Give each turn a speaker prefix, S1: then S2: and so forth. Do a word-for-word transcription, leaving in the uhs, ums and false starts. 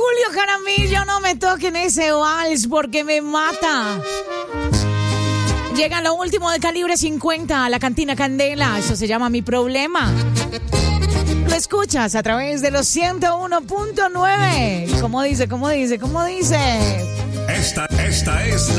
S1: Julio Jaramillo, no me toquen ese vals porque me mata. Llega lo último de Calibre cincuenta a la cantina Candela. Eso se llama Mi Problema. Lo escuchas a través de los ciento uno punto nueve. ¿Cómo dice? ¿Cómo dice? ¿Cómo dice?
S2: Esta, esta es